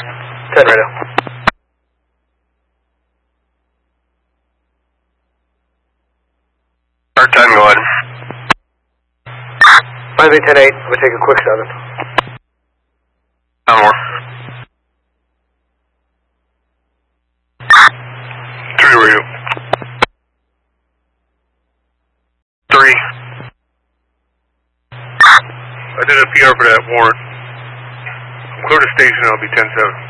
10 radio. Our 10, go ahead. 5-8-10-8, we'll take a quick 7. 10 more. 3 radio. 3. I did a PR for that warrant. Clear to station, I'll be 10-7.